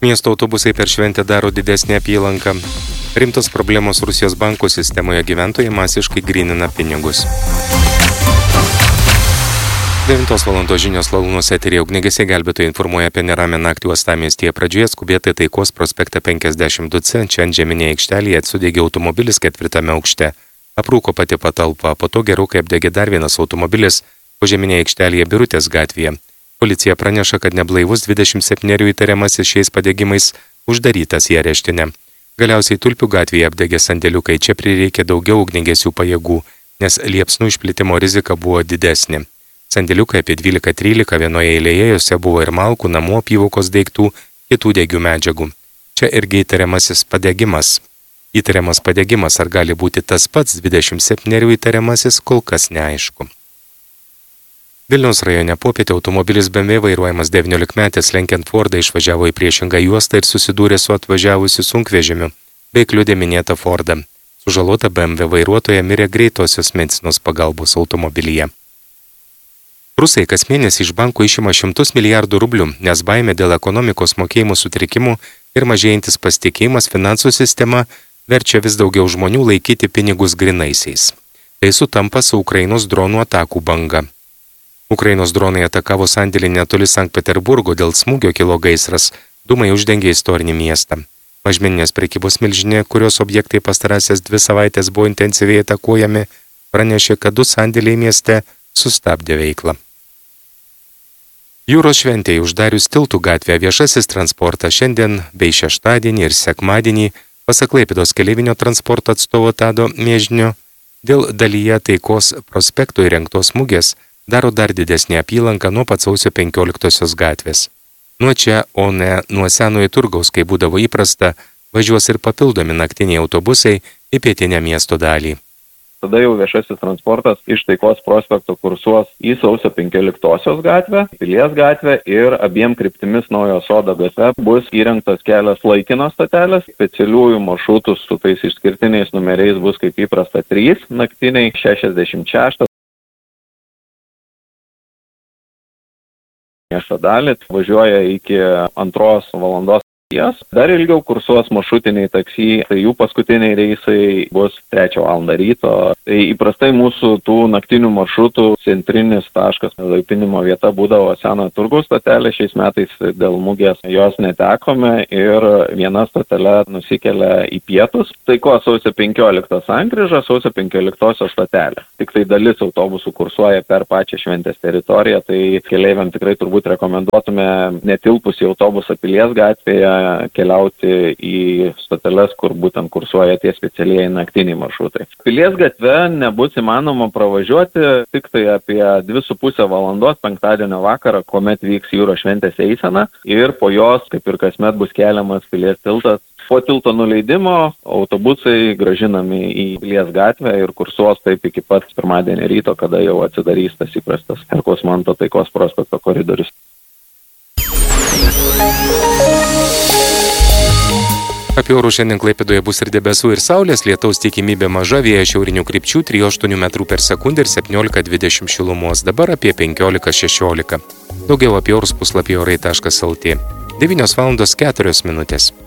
Miesto autobusai per šventę daro didesnį apylanką. Rimtos problemos Rusijos bankų sistemoje, gyventojai masiškai grynina pinigus. 9 val. Žinios Lalūnos eteryje ugniagesiai gelbėtojai informuoja apie neramią naktį uostamiestyje. Pradžioje skubėtai Taikos prospekte 52C, čia ant žeminėje aikštelėje sudegė automobilis 4 aukšte. Aprūko pati patalpa, po to gerokai apdegė dar vienas automobilis požeminėje aikštelėje Birutės gatvėje. Policija praneša, kad neblaivus 27 įtariamasis šiais padegimais uždarytas į areštinę. Galiausiai Tulpių gatvėje apdegė sandėliukai, čia prireikė daugiau ugniagesių pajėgų, nes liepsnų išplitimo rizika buvo didesnė. Sandėliukai apie 12-13 vienoje eilėje, jose buvo ir malkų, namų apyvokos daiktų, kitų degių medžiagų. Čia irgi įtariamasis padegimas. Įtariamas padegimas, ar gali būti tas pats 27 įtariamasis, kol kas neaišku. Vilniaus rajone popietę automobilis BMW vairuojamas 19-metis lenkiant Fordą išvažiavo į priešingą juostą ir susidūrė su atvažiavusiu sunkvežimiu, bei kliudė minėtą Fordą. Sužalota BMW vairuotoja mirė greitosios medicinos pagalbos automobilyje. Rusai kas mėnesį iš bankų išima 100 milijardų rublių, nes baimė dėl ekonomikos mokėjimų sutrikimų ir mažėjantis pasitikėjimas finansų sistema verčia vis daugiau žmonių laikyti pinigus grynaisiais. Tai sutampa su Ukrainos dronų atakų banga. Ukrainos dronai atakavo sandėlį netoli Sankt Peterburgo, dėl smūgio kilo gaisras, dūmai uždengė istorinį miestą. Mažmeninės prekybos milžinė, kurios objektai pastarąsias 2 savaitės buvo intensyviai atakuojami, pranešė, kad 2 sandėliai mieste sustabdė veiklą. Jūros šventėje uždarius Tiltų gatvę viešasis transportas šiandien bei šeštadienį ir sekmadienį, pasak Klaipėdos keleivinio transporto atstovo Tado Mėžnio, dėl dalyje Taikos prospekto įrengtos mugės daro dar didesnį apylanką nuo pat sausio 15 gatvės. Nuo čia, o ne nuo senojo turgaus, kai būdavo įprasta, važiuos ir papildomi naktiniai autobusai į pietinę miesto dalį. Tada jau viešasis transportas iš Taikos prospekto kursuos į sausio 15 gatvę, Pilies gatvę ir abiem kryptimis Naujojo Sodo gatve bus įrengtos kelios laikinos stotelės. Specialiųjų maršrutų su tais išskirtiniais numeriais bus kaip įprasta 3, naktiniai 66. Miesto dalį važiuoja iki 2 valandos. Dar ilgiau kursuos maršrutiniai taksi, tai jų paskutiniai reisai bus 3 valandą ryto. Tai įprastai mūsų tų naktinių maršrutų centrinis taškas laipinimo vieta būdavo senojo turgaus stotelė, šiais metais dėl mugės jos netekome ir viena stotelė nusikelia į pietus. Taikos sausio 15 sankryža, sausio 15 stotelė. Tik tai dalis autobusų kursuoja per pačią šventės teritoriją, tai keleiviam tikrai turbūt rekomenduotume netilpus į autobusą Pilies gatvėje keliauti į stoteles, kur būtent kursuoja tie specialieji naktiniai maršrutai. Pilies gatve nebus įmanoma pravažiuoti tik tai apie 2,5 valandos penktadienio vakarą, kuomet vyks jūros šventės eisena ir po jos, kaip ir kasmet, bus keliamas Pilies tiltas. Po tilto nuleidimo autobusai gražinami į Pilies gatvę ir kursuos taip iki pat pirmadienio ryto, kada jau atsidarys tas įprastas Herkaus Manto Taikos prospekto koridorius. Apie orų šiandien Klaipėdoje bus ir debesų, ir saulės, lietaus tikimybė maža, vėjas šiaurinių krypčių 3-8 metrų per sekundę ir 17-20 šilumos, dabar apie 15-16. Daugiau apie orus puslapyje orai.lt. 9 val. 4 minutės.